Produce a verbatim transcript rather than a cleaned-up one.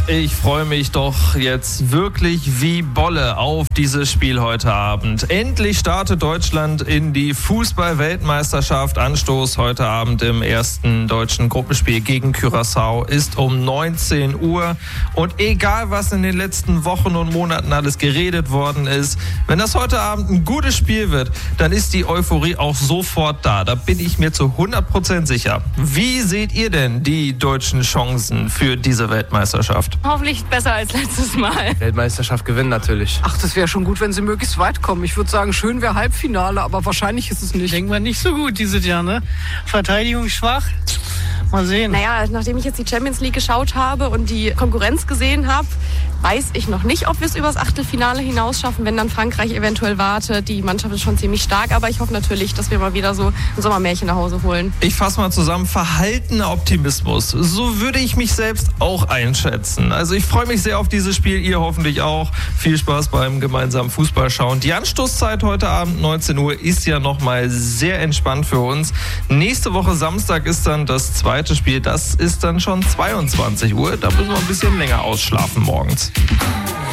ich freue mich doch jetzt wirklich wie Bolle auf dieses Spiel heute Abend. Endlich startet Deutschland in die Fußball-Weltmeisterschaft. Anstoß heute Abend im ersten deutschen Gruppenspiel gegen Curaçao ist um neunzehn Uhr. Und egal, was in den letzten Wochen und Monaten alles geredet worden ist, wenn das heute Abend ein gutes Spiel wird, dann ist die Euphorie auch sofort da. Da bin ich mir zu hundert Prozent sicher. Wie seht ihr denn die deutschen Chancen für diese Weltmeisterschaft? Hoffentlich besser als letztes Mal. Weltmeisterschaft gewinnen natürlich. Ach, das wäre schon gut, wenn sie möglichst weit kommen. Ich würde sagen, schön wäre Halbfinale, aber wahrscheinlich ist es nicht. Denkt man nicht so gut dieses Jahr, ne? Verteidigung schwach. Mal sehen. Naja, nachdem ich jetzt die Champions League geschaut habe und die Konkurrenz gesehen habe, weiß ich noch nicht, ob wir es übers Achtelfinale hinaus schaffen, wenn dann Frankreich eventuell wartet. Die Mannschaft ist schon ziemlich stark, aber ich hoffe natürlich, dass wir mal wieder so ein Sommermärchen nach Hause holen. Ich fasse mal zusammen, verhaltener Optimismus. So würde ich mich selbst auch einschätzen. Also ich freue mich sehr auf dieses Spiel, ihr hoffentlich auch. Viel Spaß beim gemeinsamen Fußballschauen. Die Anstoßzeit heute Abend neunzehn Uhr ist ja nochmal sehr entspannt für uns. Nächste Woche Samstag ist dann das zweite Spiel, das ist dann schon zweiundzwanzig Uhr. Da müssen wir ein bisschen länger ausschlafen morgens.